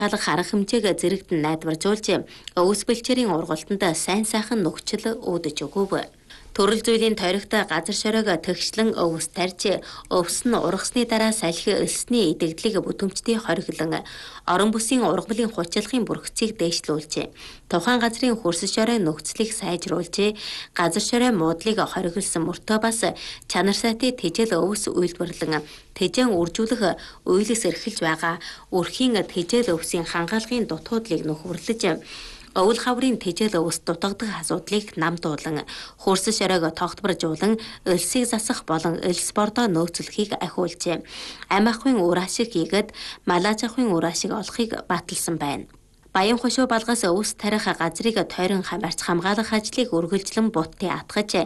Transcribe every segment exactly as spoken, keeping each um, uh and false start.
Алга арга хэмжээг зэрэгтэн найдваржуулж өвс бэлчээрийн ургалтанд сайн сайхан нөхцөл үүдэж өгөв. Төрөл зүйлийн тойрогт газар шороог төгшлөн өвс тарьж, өвс нь ургасны дараа салхи элсний идэгдлийг бүтээмжтэй хориглон, орон бүсийн ургамлын хучлагын бүрхцийг дээшлүүлж, тухайн газрын хөрс шорын нөхцөлийг сайжруулж, газар шорын муудлыг хориглосон мөртөө бас чанар сайтай тэжээл өвс үйлдвэрлэн, тэжээн үржүүлэх үйлс эрхэлж байгаа өрхийн тэжээл өвсийн хангаалгын дутуудлыг нөхөрлөж, өвөл хаврын тэжээл өвс дутагдах асуудлыг намдуулан, хөрс шороог тогтворжуулан, элсийг засах болон элс бордоо нөөцлөхийг ахиулжээ. Ам ахуйн үр ашиг хийгээд малаж ахуйн үр ашиг олохыг баталсан байна. Баян хошуу балгаас өвс тарих газрыг тойрон хамаарч хамгаалах ажлыг үргэлжлэн буттай атгаж,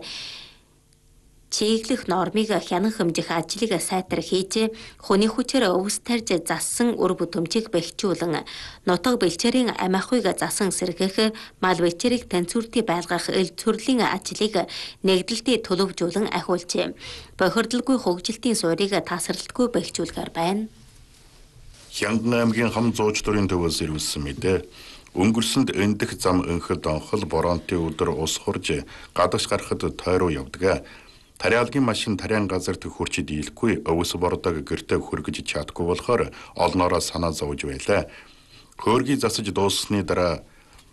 чиглэх нормыг хянах хэмжих ажлыг сайтар хийж, хүний хүчээр өвс тарьж зассан үр бүтээмжийг бэхжүүлэн, нутаг бэлчээрийн ам ахуйг засан сэргэх, мал бэлчээрийг танцвэртий байлгах эл төрлийн ажлыг нэгдэлтий төлөвжүүлэн ахиулжээ. Бохирдолгүй хөгжилтийн суурийг тасралтгүй бэхжүүлэхээр байна. Хянган аймгийн хам зууч дурын төвөөс ирүүлсэн мэдээ. Өнгөрсөнд эндэх зам өнхөд онхол боронтой өдөр ус хурж гадагш гарахад тойруу явдаг. Тариалгийн машин тариан газарт хурч дийлэхгүй өвс бордог гэртээ хөргөж чадахгүй болохоор олноороо санаа зовж байлаа. Хөөргийг засаж дууссаны дараа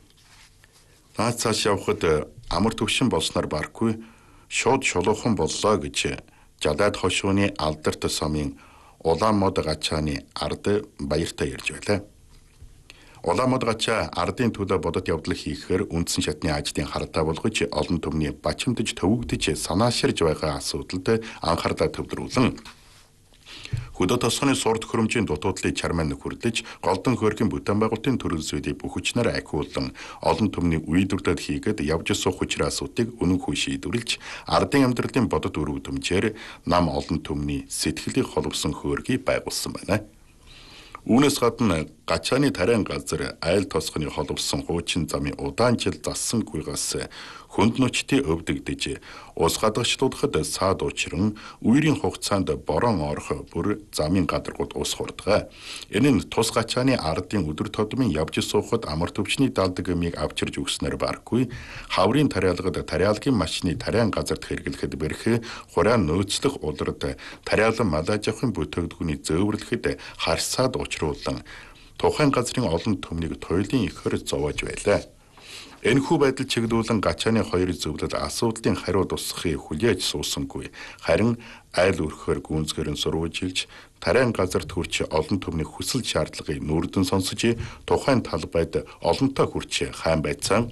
наад цааш явхад амар төвшин болсноор барахгүй шууд шулуухан боллоо гэж жадаад хошууны алдарт сумын Улаан мод гачааны ард баяртай ярьж байлаа. Улаан мод гачаа ардын төлөө бодот явдал хийхээр үндсэн шатны ажлын хардаа болгож олон түмний бачимдж төвөгдөж санааширж байгаа асуудалд анхаарлаа төвлөрүүлэн хөдөө тосгоны сурд хөрөмжийн дутуудлыг чарман нөхөрлөж голдон хөөргийн бүтээн байгуулалтын төрөл зүйлийг бүх хүчнээр ахиулан олон түмний үйлдвэрлэлд хийгээд явж суух хүчрээ асуудыг үнэн хүн шийдвэрлэж ардын амьдралын бодот үр хөдөлмжээр нам олон түмний сэтгэлийг холбосон хөөргийг байгуулсан байна. Үүнээс гадна гачааны тариан газар айл тосгоны холбосон хуучин замын удаан жил зассан гуйгаас хүнд нүчтэй өвдөгдөж ус гадагшлуудахад саад учран үерийн хугацаанд борон орох бүр замын гадаргууд ус хурдгаа. Энэ нь тус гачааны ардын өдөр тодмын явж суухад амар төвчний далдаг юмыг авчирж өгснөр баргүй хаврын тариалгад тариалгийн машины тариан газарт хэрэглэхэд бэрх хураан нөөцлөх улирд тариалан малаж авахын бүтээгдэхүүний зөөвөрлөхөд харсаад учруулан тухайн газрын олон түмнийг туйлын ихэр зовоож байлаа. Энэхүү байдал чиглүүлэн гачааны хоёр зөвлөл асуудлын хариу тусахыг хүлээж суусангүй. Харин айл өрхөөр гүнзгэр нь сурвалжилж тариан газарт хүрч олон түмний хүсэл шаардлагыг нүрдэн сонсож тухайн талбайд олонтой хүрч хаан байцаан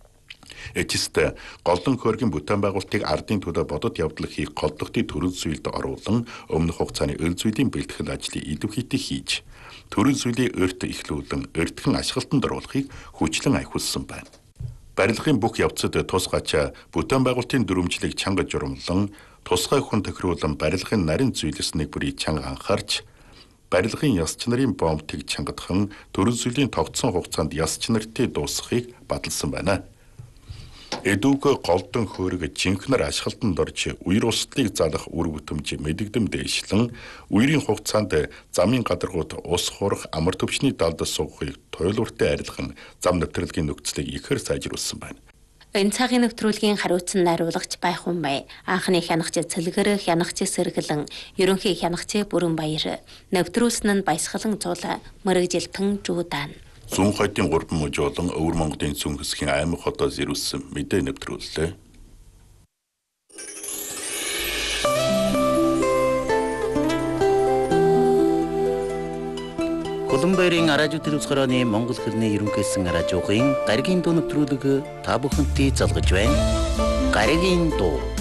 эцэст голдон хөөргийн бүтээн байгуулалтыг ардын төлөө бодот явдал хийх голдохтын төрөл зүйлд оруулан өмнөх хугацааны эл зүйлийн бэлтгэл ажлыг идэвхийтэй хийж төрөл зүйлийг өрт эхлүүлэн өртгөн ашиглалтанд оруулахыг хүчлэн ахиулсан байна. Барилгын бүх явцад тус гачаа бүтээн байгуулалтын дүрмжлийг чанга журамлан тусгай хүн тохируулан барилгын нарийн зүйлс нэг бүрийг чанга анхаарч барилгын яс чанарын бомбтыг чангадхан төрөл зүйлийн тогтсон хугацаанд яс чанартай дуусгахыг баталсан байна. Эдүүг голдон хөөрөг жинхнэр ашиглалтанд орж үер услыг залах үр бүтээмж мэдэгдэм дээшлэн үерийн хугацаанд замын гадаргууд ус хурах амар төвчний далд суугахыг туйлууртай арилган зам нэвтрүүлгийн нөхцөлийг ихэр сайжруулсан байна. Энэ цагийн нэвтрүүлгийн хариуцсан найруулагч Байхун бай, анхны хянагч Цэлгэр, хянагч Сэргэлэн, ерөнхий хянагч Бүрэн Баяр, нэвтрүүлсэн нь Баясгалан Цуул, Мэргэжилтэн Жуудаан. Зүүн хотын гурван мужуулан Өвөр Монголын зүүн хэсгийн аймаг хотоос ирүүлсэн мэдээ нэвтрүүллээ. Улаанбаярын радио телевизхороны Монгол хэлний ерөнхийсэн радиогийн гаригийн дуу нэвтрүүлэг та бүхэнтэй залгаж байна. Гаригийн дуу